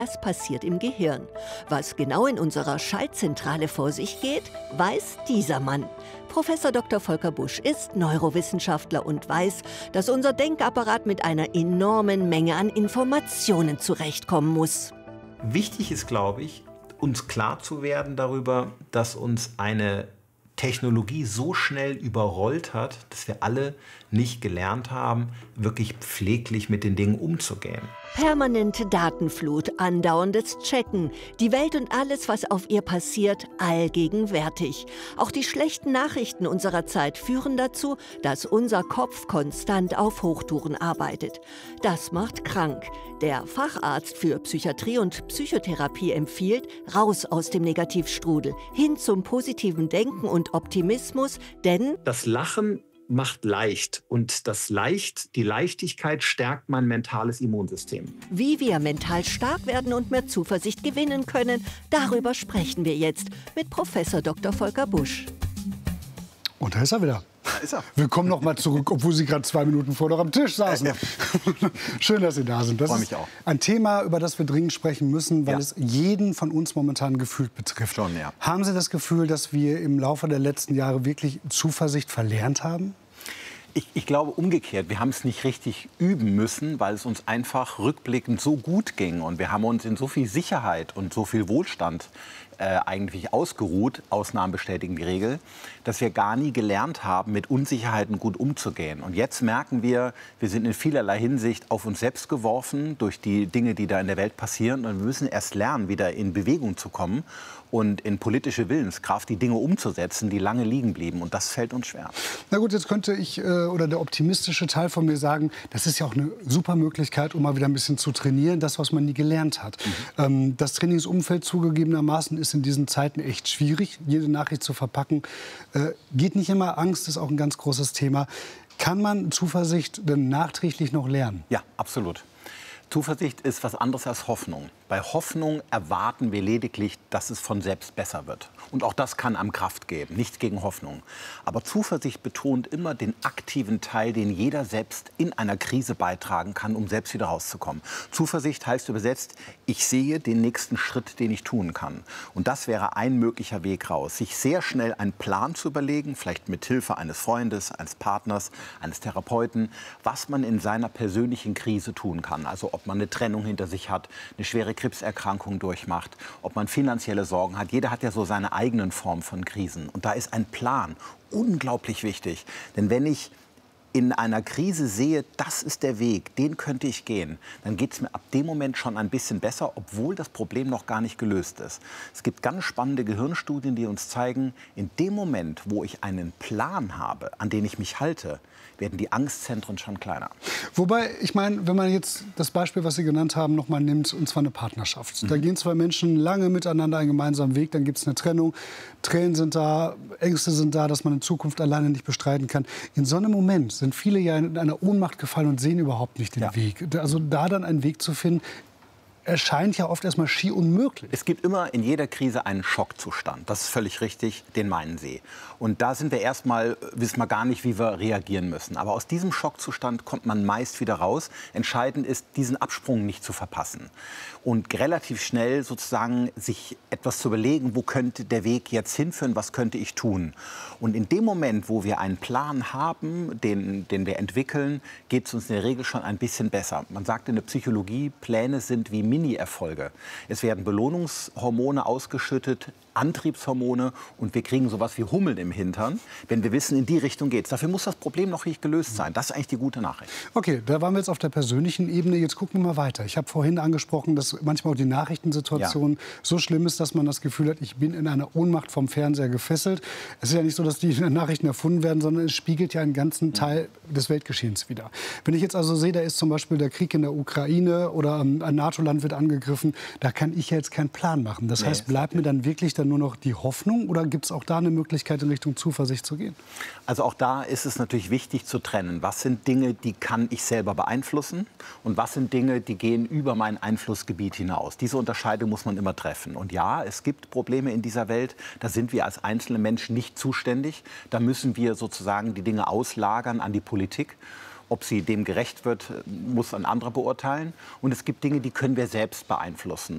Das passiert im Gehirn. Was genau in unserer Schaltzentrale vor sich geht, weiß dieser Mann. Professor Dr. Volker Busch ist Neurowissenschaftler und weiß, dass unser Denkapparat mit einer enormen Menge an Informationen zurechtkommen muss. Wichtig ist, glaube ich, uns klar zu werden darüber, dass uns eine Technologie so schnell überrollt hat, dass wir alle nicht gelernt haben, wirklich pfleglich mit den Dingen umzugehen. Permanente Datenflut, andauerndes Checken, die Welt und alles, was auf ihr passiert, allgegenwärtig. Auch die schlechten Nachrichten unserer Zeit führen dazu, dass unser Kopf konstant auf Hochtouren arbeitet. Das macht krank. Der Facharzt für Psychiatrie und Psychotherapie empfiehlt, raus aus dem Negativstrudel, hin zum positiven Denken und Optimismus, denn das Lachen macht leicht und die Leichtigkeit stärkt mein mentales Immunsystem. wie wir mental stark werden und mehr Zuversicht gewinnen können, darüber sprechen wir jetzt mit Professor Dr. Volker Busch. Und da ist er wieder. Da ist er. Willkommen noch mal zurück, obwohl Sie gerade 2 Minuten vor noch am Tisch saßen. Schön, dass Sie da sind. Das Freue ist mich auch. ein Thema, über das wir dringend sprechen müssen, weil Ja. es jeden von uns momentan gefühlt betrifft. Schon, ja. Haben Sie das Gefühl, dass wir im Laufe der letzten Jahre wirklich Zuversicht verlernt haben? Ich glaube umgekehrt, wir haben es nicht richtig üben müssen, weil es uns einfach rückblickend so gut ging. Und wir haben uns in so viel Sicherheit und so viel Wohlstand eigentlich ausgeruht, Ausnahmen bestätigen die Regel, dass wir gar nie gelernt haben, mit Unsicherheiten gut umzugehen. Und jetzt merken wir sind in vielerlei Hinsicht auf uns selbst geworfen durch die Dinge, die da in der Welt passieren. Und wir müssen erst lernen, wieder in Bewegung zu kommen und in politische Willenskraft die Dinge umzusetzen, die lange liegen blieben. Und das fällt uns schwer. Na gut, jetzt könnte ich oder der optimistische Teil von mir sagen, das ist ja auch eine super Möglichkeit, um mal wieder ein bisschen zu trainieren, das, was man nie gelernt hat. Das Trainingsumfeld zugegebenermaßen ist in diesen Zeiten echt schwierig, jede Nachricht zu verpacken. Geht nicht immer, Angst ist auch ein ganz großes Thema. Kann man Zuversicht denn nachträglich noch lernen? Ja, absolut. Zuversicht ist was anderes als Hoffnung. Bei Hoffnung erwarten wir lediglich, dass es von selbst besser wird. Und auch das kann einem Kraft geben, nichts gegen Hoffnung. Aber Zuversicht betont immer den aktiven Teil, den jeder selbst in einer Krise beitragen kann, um selbst wieder rauszukommen. Zuversicht heißt übersetzt, ich sehe den nächsten Schritt, den ich tun kann. Und das wäre ein möglicher Weg raus. Sich sehr schnell einen Plan zu überlegen, vielleicht mit Hilfe eines Freundes, eines Partners, eines Therapeuten, was man in seiner persönlichen Krise tun kann. Also ob man eine Trennung hinter sich hat, eine schwere Krebserkrankung durchmacht, ob man finanzielle Sorgen hat. Jeder hat ja so seine eigenen Formen von Krisen. Und da ist ein Plan unglaublich wichtig. Denn wenn ich in einer Krise sehe, das ist der Weg, den könnte ich gehen, dann geht es mir ab dem Moment schon ein bisschen besser, obwohl das Problem noch gar nicht gelöst ist. Es gibt ganz spannende Gehirnstudien, die uns zeigen, in dem Moment, wo ich einen Plan habe, an den ich mich halte, werden die Angstzentren schon kleiner. Wobei, ich meine, wenn man jetzt das Beispiel, was Sie genannt haben, noch mal nimmt, und zwar eine Partnerschaft. Da gehen zwei Menschen lange miteinander einen gemeinsamen Weg, dann gibt es eine Trennung, Tränen sind da, Ängste sind da, dass man in Zukunft alleine nicht bestreiten kann. In so einem Moment sind viele ja in einer Ohnmacht gefallen und sehen überhaupt nicht den Weg. Also da dann einen Weg zu finden, erscheint ja oft erstmal schier unmöglich. Es gibt immer in jeder Krise einen Schockzustand. Das ist völlig richtig, den meinen Sie. Und da sind wir erstmal, wissen wir gar nicht, wie wir reagieren müssen. Aber aus diesem Schockzustand kommt man meist wieder raus. Entscheidend ist, diesen Absprung nicht zu verpassen. Und relativ schnell sozusagen sich etwas zu überlegen, wo könnte der Weg jetzt hinführen, was könnte ich tun. Und in dem Moment, wo wir einen Plan haben, den wir entwickeln, geht es uns in der Regel schon ein bisschen besser. Man sagt in der Psychologie, Pläne sind wie Mini-Erfolge. Es werden Belohnungshormone ausgeschüttet, Antriebshormone und wir kriegen sowas wie Hummeln im Hintern, wenn wir wissen, in die Richtung geht's. Dafür muss das Problem noch nicht gelöst sein. Das ist eigentlich die gute Nachricht. Okay, da waren wir jetzt auf der persönlichen Ebene. Jetzt gucken wir mal weiter. Ich habe vorhin angesprochen, dass manchmal auch die Nachrichtensituation so schlimm ist, dass man das Gefühl hat, ich bin in einer Ohnmacht vom Fernseher gefesselt. Es ist ja nicht so, dass die Nachrichten erfunden werden, sondern es spiegelt ja einen ganzen Teil des Weltgeschehens wider. Wenn ich jetzt also sehe, da ist zum Beispiel der Krieg in der Ukraine oder ein NATO-Land wird angegriffen, da kann ich ja jetzt keinen Plan machen. Das heißt, bleibt mir dann wirklich nur noch die Hoffnung oder gibt es auch da eine Möglichkeit, in Richtung Zuversicht zu gehen? Also auch da ist es natürlich wichtig zu trennen. Was sind Dinge, die kann ich selber beeinflussen und was sind Dinge, die gehen über mein Einflussgebiet hinaus. Diese Unterscheidung muss man immer treffen. Und ja, es gibt Probleme in dieser Welt, da sind wir als einzelne Menschen nicht zuständig. Da müssen wir sozusagen die Dinge auslagern an die Politik. Ob sie dem gerecht wird, muss ein anderer beurteilen. Und es gibt Dinge, die können wir selbst beeinflussen.